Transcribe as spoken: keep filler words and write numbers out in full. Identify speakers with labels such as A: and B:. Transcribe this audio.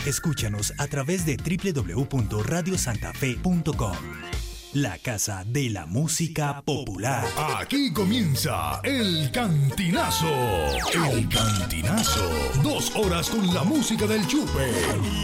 A: Escúchanos a través de doble u doble u doble u punto radio santa fe punto com. La casa de la música popular.
B: Aquí comienza El Cantinazo. El Cantinazo. Dos horas con la música del chupe.